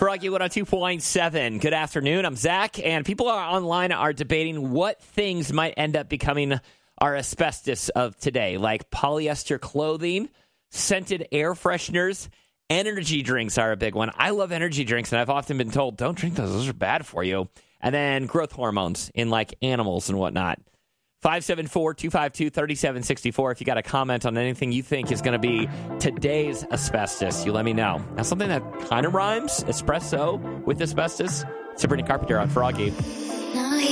Froggy 102.7. Good afternoon. I'm Zach, and people online are debating what things might end up becoming our asbestos of today, like polyester clothing, scented air fresheners, energy drinks are a big one. I love energy drinks, and I've often been told, don't drink those. Those are bad for you. And then growth hormones in like animals and whatnot. 574-252-3764. If you got a comment on anything you think is going to be today's asbestos, you let me know. Now, something that kind of rhymes, espresso with asbestos. Sabrina Carpenter on Froggy.